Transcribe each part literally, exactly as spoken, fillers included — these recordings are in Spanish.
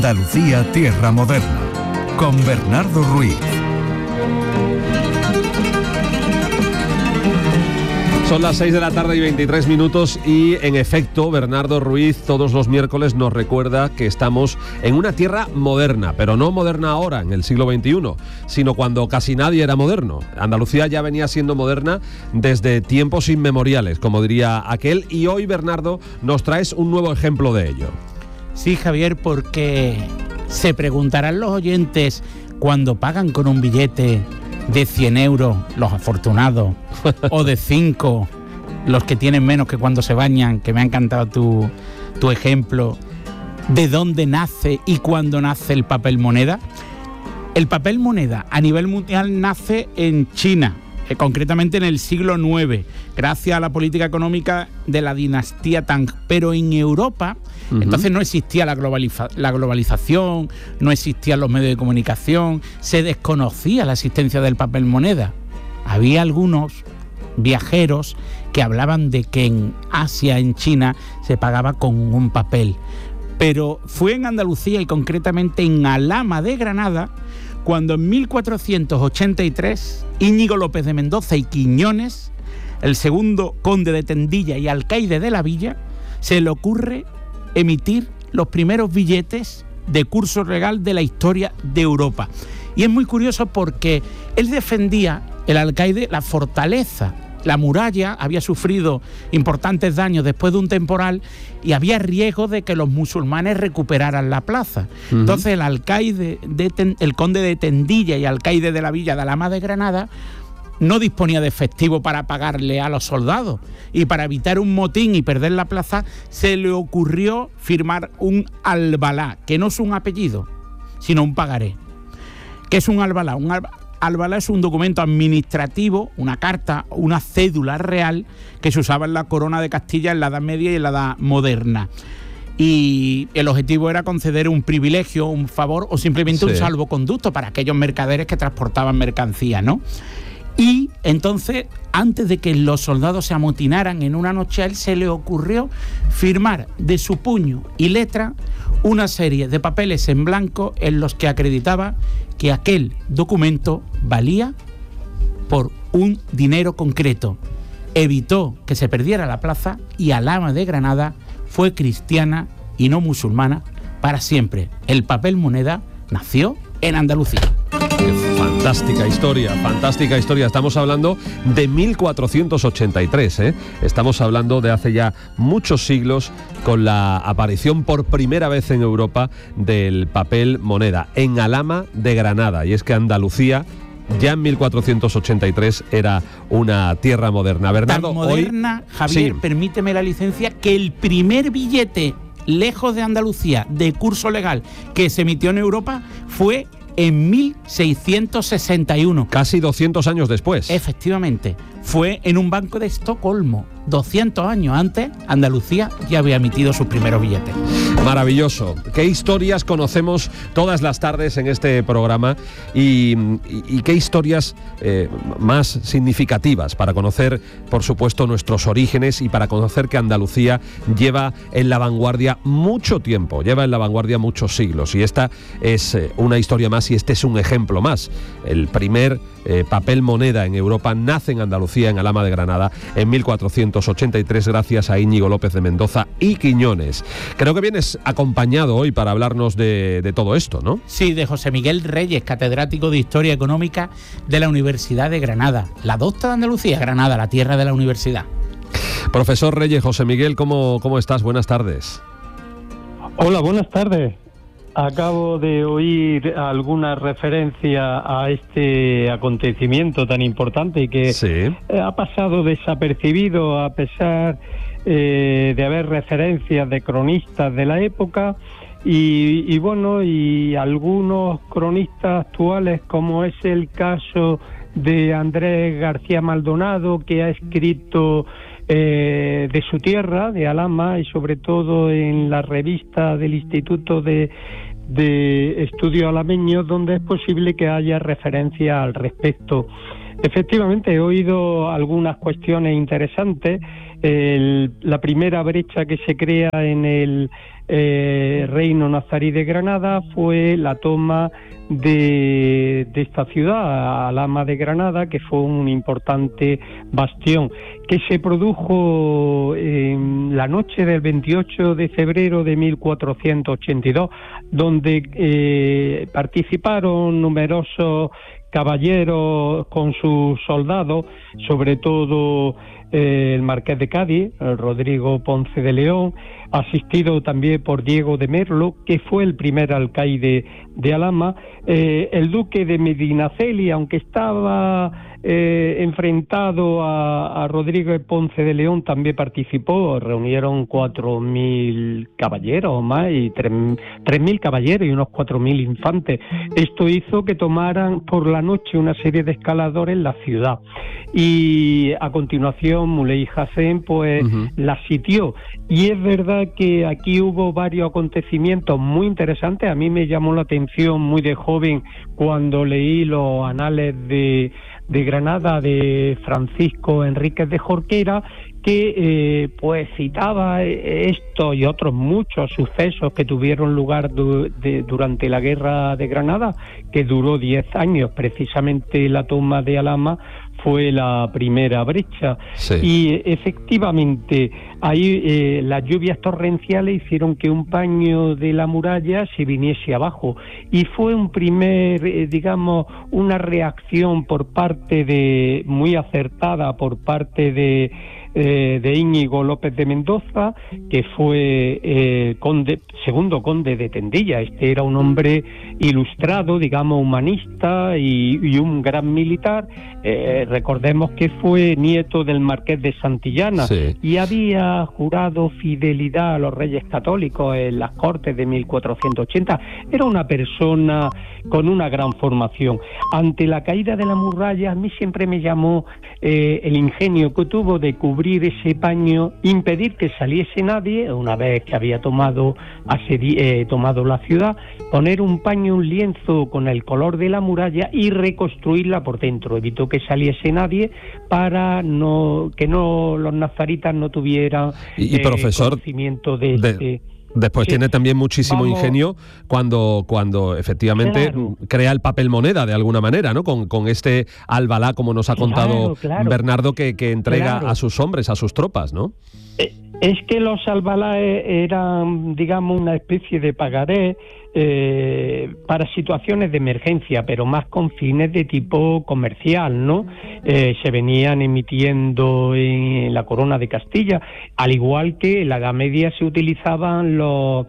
Andalucía Tierra Moderna, con Bernardo Ruiz. Son las seis de la tarde y veintitrés minutos y, en efecto, Bernardo Ruiz todos los miércoles nos recuerda que estamos en una tierra moderna, pero no moderna ahora, en el siglo veintiuno, sino cuando casi nadie era moderno. Andalucía ya venía siendo moderna desde tiempos inmemoriales, como diría aquel, y hoy, Bernardo, nos traes un nuevo ejemplo de ello. Sí, Javier, porque se preguntarán los oyentes cuando pagan con un billete de cien euros, los afortunados, o de cinco, los que tienen menos que cuando se bañan, que me ha encantado tu, tu ejemplo, ¿de dónde nace y cuándo nace el papel moneda? El papel moneda a nivel mundial nace en China, eh, concretamente en el siglo noveno, gracias a la política económica de la dinastía Tang, pero en Europa, uh-huh. entonces no existía la, globaliza- la globalización, no existían los medios de comunicación, se desconocía la existencia del papel moneda. Había algunos viajeros que hablaban de que en Asia, en China, se pagaba con un papel. Pero fue en Andalucía y concretamente en Alhama de Granada cuando en mil cuatrocientos ochenta y tres Íñigo López de Mendoza y Quiñones, el segundo conde de Tendilla y alcaide de la villa, se le ocurre emitir los primeros billetes de curso legal de la historia de Europa. Y es muy curioso porque él defendía, el alcaide, la fortaleza. La muralla había sufrido importantes daños después de un temporal y había riesgo de que los musulmanes recuperaran la plaza. Uh-huh. Entonces el alcaide, de Ten, el conde de Tendilla y alcaide de la villa de Alhama de Granada no disponía de efectivo para pagarle a los soldados, y para evitar un motín y perder la plaza se le ocurrió firmar un albalá, que no es un apellido, sino un pagaré. ¿Qué es un albalá? Un albalá Albalá es un documento administrativo, una carta, una cédula real que se usaba en la corona de Castilla en la Edad Media y en la Edad Moderna. Y el objetivo era conceder un privilegio, un favor o simplemente sí. un salvoconducto para aquellos mercaderes que transportaban mercancía, ¿no? Y entonces, antes de que los soldados se amotinaran en una noche, a él se le ocurrió firmar de su puño y letra una serie de papeles en blanco en los que acreditaba que aquel documento valía por un dinero concreto. Evitó que se perdiera la plaza y Alhama de Granada fue cristiana y no musulmana para siempre. El papel moneda nació en Andalucía. Qué fantástica historia, fantástica historia. Estamos hablando de mil cuatrocientos ochenta y tres, ¿eh? Estamos hablando de hace ya muchos siglos, con la aparición por primera vez en Europa del papel moneda en Alhama de Granada. Y es que Andalucía ya en mil cuatrocientos ochenta y tres era una tierra moderna. Bernardo, tan moderna, hoy... Javier, sí. permíteme la licencia, que el primer billete lejos de Andalucía de curso legal que se emitió en Europa fue en mil seiscientos sesenta y uno. Casi doscientos años después. Efectivamente. Fue en un banco de Estocolmo. doscientos años antes, Andalucía ya había emitido sus primeros billetes. Maravilloso. Qué historias conocemos todas las tardes en este programa y, y, y qué historias eh, más significativas para conocer, por supuesto, nuestros orígenes y para conocer que Andalucía lleva en la vanguardia mucho tiempo, lleva en la vanguardia muchos siglos. Y esta es eh, una historia más y este es un ejemplo más. El primer eh, papel moneda en Europa nace en Andalucía, en Alhama de Granada, en mil cuatrocientos ochenta y tres, gracias a Íñigo López de Mendoza y Quiñones. Creo que vienes acompañado hoy para hablarnos de, de todo esto, ¿no? Sí, de José Miguel Reyes, catedrático de Historia Económica de la Universidad de Granada. La docta de Andalucía, Granada, la tierra de la universidad. Profesor Reyes, José Miguel, ¿cómo, cómo estás? Buenas tardes. Hola, buenas tardes. Acabo de oír alguna referencia a este acontecimiento tan importante y que sí. ha pasado desapercibido a pesar eh, de haber referencias de cronistas de la época y, y bueno, y algunos cronistas actuales, como es el caso de Andrés García Maldonado, que ha escrito eh, de su tierra, de Alhama, y sobre todo en la revista del Instituto de, de Estudios Alameños, donde es posible que haya referencia al respecto. Efectivamente, he oído algunas cuestiones interesantes. El, la primera brecha que se crea en el eh, reino nazarí de Granada fue la toma de, de esta ciudad, Alhama de Granada, que fue un importante bastión, que se produjo en la noche del veintiocho de febrero de mil cuatrocientos ochenta y dos, donde eh, participaron numerosos caballeros con sus soldados, sobre todo eh, el marqués de Cádiz, el Rodrigo Ponce de León, asistido también por Diego de Merlo, que fue el primer alcaide de Alhama, eh, el duque de Medinaceli, aunque estaba eh, enfrentado a, a Rodrigo Ponce de León, también participó. Reunieron cuatro mil caballeros o más, y tres mil caballeros y unos cuatro mil infantes. Esto hizo que tomaran por la noche una serie de escaladores en la ciudad, y a continuación Muley Hassen pues uh-huh. la sitió. Y es verdad que aquí hubo varios acontecimientos muy interesantes. A mí me llamó la atención muy de joven cuando leí los anales de, de Granada de Francisco Enríquez de Jorquera, que eh, pues citaba esto y otros muchos sucesos que tuvieron lugar du- de, durante la guerra de Granada, que duró diez años. Precisamente la toma de Alhama fue la primera brecha. Sí. Y efectivamente ahí eh, las lluvias torrenciales hicieron que un paño de la muralla se viniese abajo, y fue un primer, eh, digamos, una reacción por parte de, muy acertada por parte de Eh, de Íñigo López de Mendoza, que fue eh, conde, segundo conde de Tendilla. Este era un hombre ilustrado, digamos, humanista y, y un gran militar. Eh, recordemos que fue nieto del marqués de Santillana, sí. y había jurado fidelidad a los reyes católicos en las Cortes de mil cuatrocientos ochenta. Era una persona con una gran formación. Ante la caída de la muralla, a mí siempre me llamó eh, el ingenio que tuvo de cubrir ese paño, impedir que saliese nadie, una vez que había tomado, asedi- eh, tomado la ciudad, poner un paño, un lienzo con el color de la muralla y reconstruirla por dentro. Evitó que saliese nadie para no que no los nazaritas no tuvieran y, y eh, profesor, conocimiento de... de... de Después sí. tiene también muchísimo Vamos. ingenio cuando, cuando efectivamente Claro. crea el papel moneda de alguna manera, ¿no? Con, con este Albalá, como nos ha contado Claro, claro. Bernardo, que, que entrega Claro. a sus hombres, a sus tropas, ¿no? Es que los albalá eran, digamos, una especie de pagaré eh, para situaciones de emergencia, pero más con fines de tipo comercial, ¿no? Eh, se venían emitiendo en la Corona de Castilla, al igual que en la Edad Media se utilizaban los...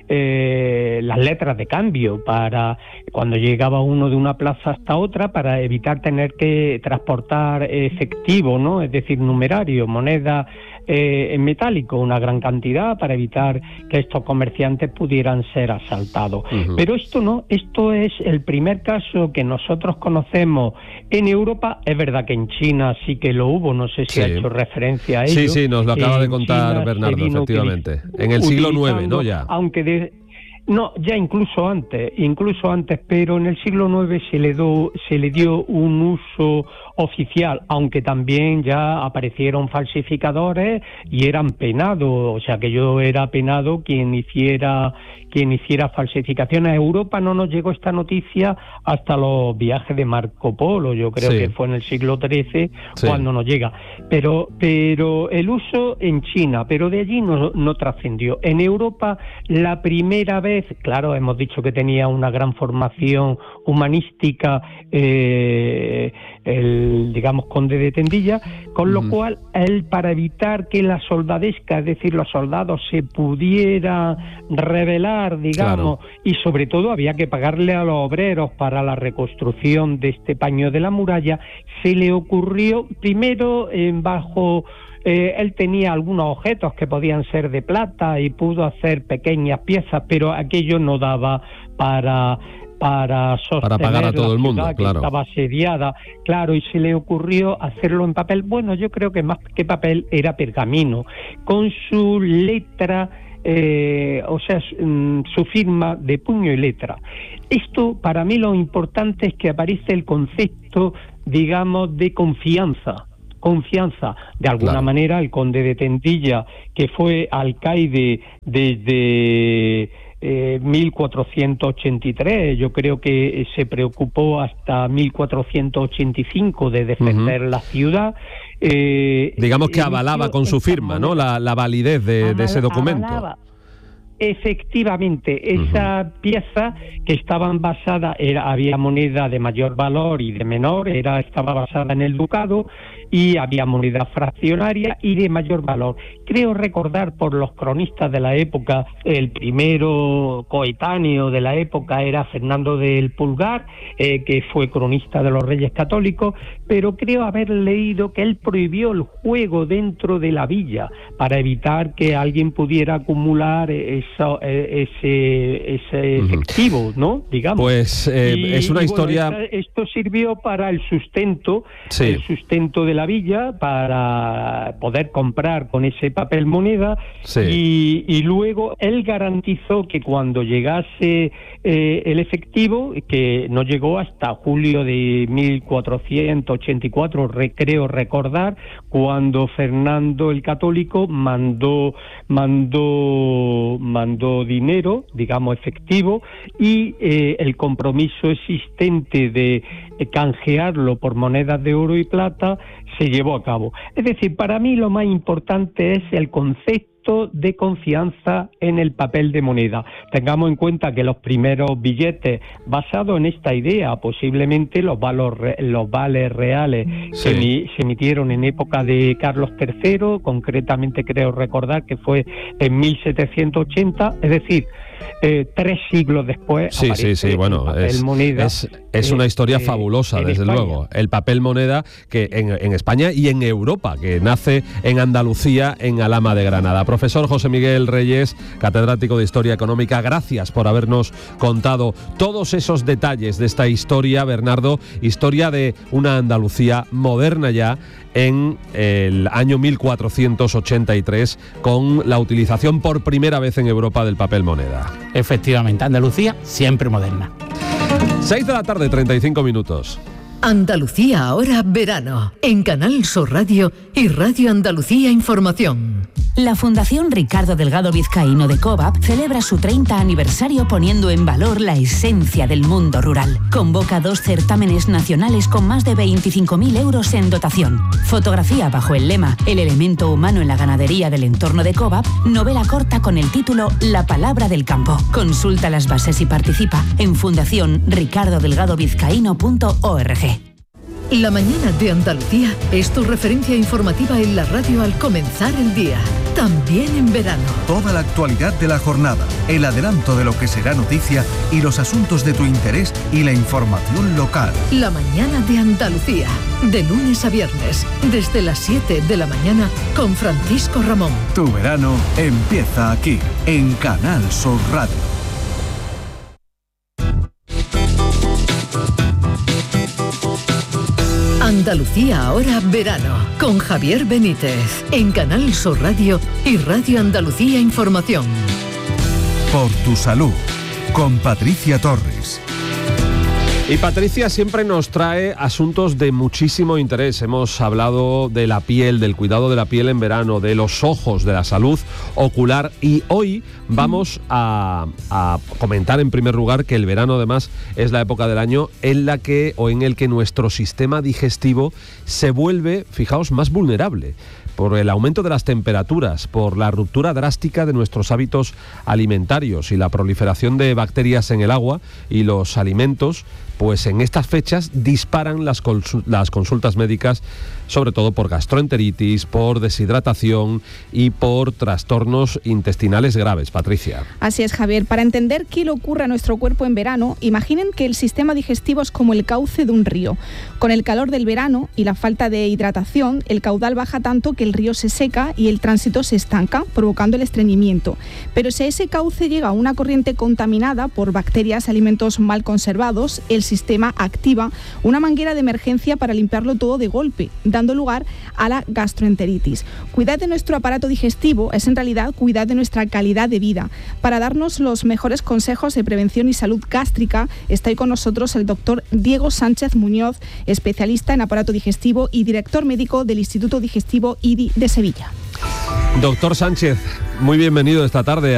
Eh, las letras de cambio para cuando llegaba uno de una plaza hasta otra, para evitar tener que transportar efectivo, ¿no? Es decir, numerario, moneda eh, en metálico, una gran cantidad, para evitar que estos comerciantes pudieran ser asaltados. Uh-huh. Pero esto no, esto es el primer caso que nosotros conocemos en Europa. Es verdad que en China sí que lo hubo, no sé si sí. ha hecho referencia a ello. Sí, sí, nos lo acaba en de contar China Bernardo, efectivamente. En el siglo nueve, ¿no? Ya. Aunque de No, ya incluso antes, incluso antes, pero en el siglo nueve se le, do, se le dio un uso oficial, aunque también ya aparecieron falsificadores y eran penados, o sea que yo era penado quien hiciera quien hiciera falsificaciones. A Europa no nos llegó esta noticia hasta los viajes de Marco Polo, yo creo sí. que fue en el siglo trece sí. cuando nos llega, pero pero el uso en China, pero de allí no, no trascendió. En Europa la primera vez, claro, hemos dicho que tenía una gran formación humanística eh, el, digamos, conde de Tendilla, con lo uh-huh. cual él, para evitar que la soldadesca, es decir, los soldados se pudieran rebelar, digamos, claro. y sobre todo había que pagarle a los obreros para la reconstrucción de este paño de la muralla, se le ocurrió primero eh, bajo... Eh, él tenía algunos objetos que podían ser de plata y pudo hacer pequeñas piezas, pero aquello no daba para para sostener para pagar a todo el mundo, que claro. Estaba asediada, claro, y se le ocurrió hacerlo en papel. Bueno, yo creo que más que papel era pergamino, con su letra, eh, o sea, su, su firma de puño y letra. Esto, para mí, lo importante es que aparece el concepto, digamos, de confianza. confianza. De alguna claro. manera, el conde de Tendilla, que fue alcaide desde eh, mil cuatrocientos ochenta y tres, yo creo que se preocupó hasta mil cuatrocientos ochenta y cinco de defender uh-huh. la ciudad. Eh, Digamos que avalaba con su firma, ¿no?, la, la validez de, aval, de ese documento. Avalaba. Efectivamente, esa uh-huh. pieza que estaban basada, era, había moneda de mayor valor y de menor, era estaba basada en el ducado, y había moneda fraccionaria y de mayor valor. Creo recordar por los cronistas de la época, el primero coetáneo de la época era Fernando del Pulgar, eh, que fue cronista de los Reyes Católicos, pero creo haber leído que él prohibió el juego dentro de la villa para evitar que alguien pudiera acumular eso, ese, ese efectivo, ¿no? Digamos. Pues eh, y, es una y historia... Bueno, esto sirvió para el sustento, sí. el sustento de la villa, para poder comprar con ese papel moneda, sí. y, y luego él garantizó que cuando llegase eh, el efectivo, que no llegó hasta julio de mil cuatrocientos ochenta y cuatro, re, creo recordar, cuando Fernando el Católico mandó mandó mandó dinero, digamos efectivo, y eh, el compromiso existente de eh, canjearlo por monedas de oro y plata se llevó a cabo. Es decir, para mí lo más importante es el concepto de confianza en el papel de moneda. Tengamos en cuenta que los primeros billetes basados en esta idea, posiblemente los, valores, los vales reales, sí. se, se emitieron en época de Carlos tercero, concretamente creo recordar que fue en mil setecientos ochenta, es decir, Eh, tres siglos después. Sí, sí, sí, bueno, es, moneda, es, es una historia eh, fabulosa, desde España. Luego. El papel moneda que en, en España y en Europa, que nace en Andalucía, en Alhama de Granada. Profesor José Miguel Reyes, catedrático de Historia Económica, gracias por habernos contado todos esos detalles de esta historia, Bernardo, historia de una Andalucía moderna ya, en el año mil cuatrocientos ochenta y tres, con la utilización por primera vez en Europa del papel moneda. Efectivamente, Andalucía siempre moderna. seis de la tarde, treinta y cinco minutos. Andalucía ahora verano, en Canal Sur Radio y Radio Andalucía Información. La Fundación Ricardo Delgado Vizcaíno de COVAP celebra su treinta aniversario poniendo en valor la esencia del mundo rural. Convoca dos certámenes nacionales con más de veinticinco mil euros en dotación. Fotografía bajo el lema El elemento humano en la ganadería del entorno de COVAP, novela corta con el título La palabra del campo. Consulta las bases y participa en fundación ricardo delgado vizcaíno punto org. La mañana de Andalucía es tu referencia informativa en la radio al comenzar el día, también en verano. Toda la actualidad de la jornada, el adelanto de lo que será noticia y los asuntos de tu interés y la información local. La mañana de Andalucía, de lunes a viernes, desde las siete de la mañana con Francisco Ramón. Tu verano empieza aquí, en Canal Sur Radio. Andalucía ahora verano, con Javier Benítez, en Canal Sur Radio y Radio Andalucía Información. Por tu salud, con Patricia Torres. Y Patricia siempre nos trae asuntos de muchísimo interés. Hemos hablado de la piel, del cuidado de la piel en verano, de los ojos, de la salud ocular, y hoy vamos a, a comentar en primer lugar que el verano además es la época del año en la que o en el que nuestro sistema digestivo se vuelve, fijaos, más vulnerable por el aumento de las temperaturas, por la ruptura drástica de nuestros hábitos alimentarios y la proliferación de bacterias en el agua y los alimentos. Pues en estas fechas disparan las, consul- las consultas médicas, sobre todo por gastroenteritis, por deshidratación y por trastornos intestinales graves. Patricia. Así es, Javier. Para entender qué le ocurre a nuestro cuerpo en verano, imaginen que el sistema digestivo es como el cauce de un río. Con el calor del verano y la falta de hidratación, el caudal baja tanto que el el río se seca y el tránsito se estanca, provocando el estreñimiento. Pero si a ese cauce llega una corriente contaminada por bacterias, alimentos mal conservados, el sistema activa una manguera de emergencia para limpiarlo todo de golpe, dando lugar a la gastroenteritis. Cuidar de nuestro aparato digestivo es en realidad cuidar de nuestra calidad de vida. Para darnos los mejores consejos de prevención y salud gástrica, está hoy con nosotros el doctor Diego Sánchez Muñoz, especialista en aparato digestivo y director médico del Instituto Digestivo I D I de Sevilla. Doctor Sánchez, muy bienvenido esta tarde